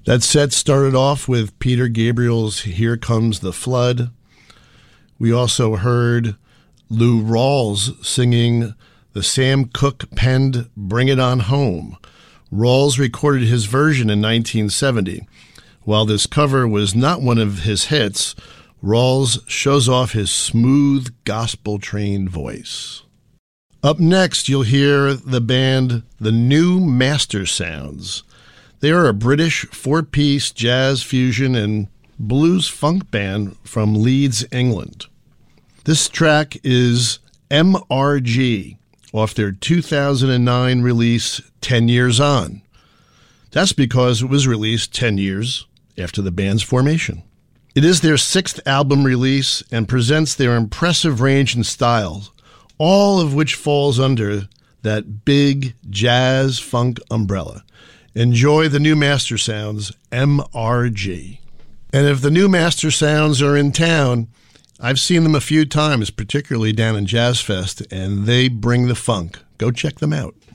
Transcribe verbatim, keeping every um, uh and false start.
That set started off with Peter Gabriel's Here Comes the Flood. We also heard Lou Rawls singing the Sam Cooke penned Bring It On Home. Rawls recorded his version in nineteen seventy. While this cover was not one of his hits, Rawls shows off his smooth, gospel-trained voice. Up next, you'll hear the band The New Master Sounds. They are a British four-piece jazz fusion and blues funk band from Leeds, England. This track is M R G, off their two thousand nine release, ten years On. That's because it was released ten years after the band's formation. It is their sixth album release and presents their impressive range and styles, all of which falls under that big jazz funk umbrella. Enjoy the New Master Sounds, M R G. And if the New Master Sounds are in town, I've seen them a few times, particularly down in Jazz Fest, and they bring the funk. Go check them out.